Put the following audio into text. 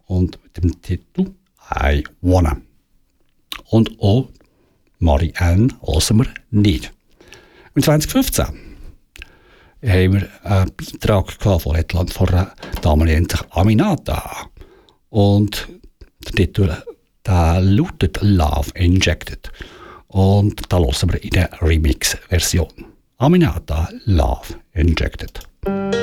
und mit dem Titel I Wanna. Und auch Marianne hören wir nicht. Im 2015 haben wir einen Beitrag von Lettland von einer Dame, die nennt sich Aminata. Und der Titel der lautet Love Injected. Und da hören wir in der Remix-Version. Aminata, Love Injected.